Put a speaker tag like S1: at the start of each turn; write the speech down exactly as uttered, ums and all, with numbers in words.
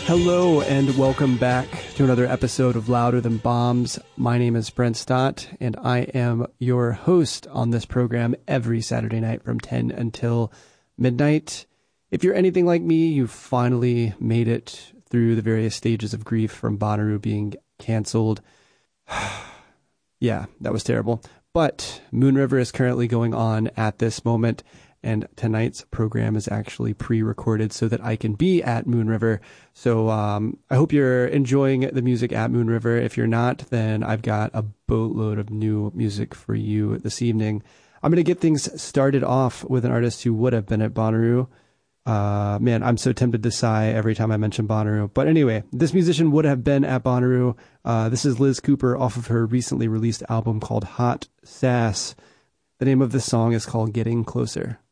S1: Hello and welcome back to another episode of Louder Than Bombs. My name is Brent Stott and I am your host on this program every Saturday night from ten until midnight. If you're anything like me, you've finally made it through the various stages of grief from Bonnaroo being canceled. Yeah, that was terrible. But Moon River is currently going on at this moment, and tonight's program is actually pre-recorded so that I can be at Moon River. So um, I hope you're enjoying the music at Moon River. If you're not, then I've got a boatload of new music for you this evening. I'm going to get things started off with an artist who would have been at Bonnaroo. Uh, man, I'm so tempted to sigh every time I mention Bonnaroo. But anyway, this musician would have been at Bonnaroo. Uh, this is Liz Cooper off of her recently released album called Hot Sass. The name of this song is called Getting Closer.